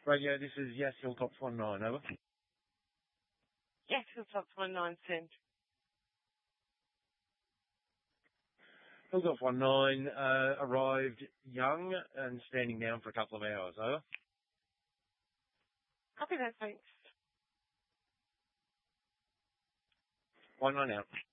Radio, this is Yes Hilltops 19, over. Yes, Hilltops 19, send. Hilltops 19 arrived young and standing down for a couple of hours, over. Copy that, thanks. 19 out.